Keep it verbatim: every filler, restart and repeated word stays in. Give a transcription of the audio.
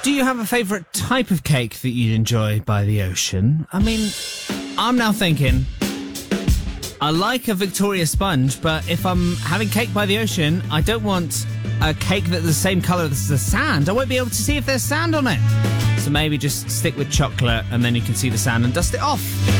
Do you have a favourite type of cake that you'd enjoy by the ocean? I mean, I'm now thinking, I like a Victoria sponge, but if I'm having cake by the ocean, I don't want a cake that's the same colour as the sand. I won't be able to see if there's sand on it. So maybe just stick with chocolate and then you can see the sand and dust it off.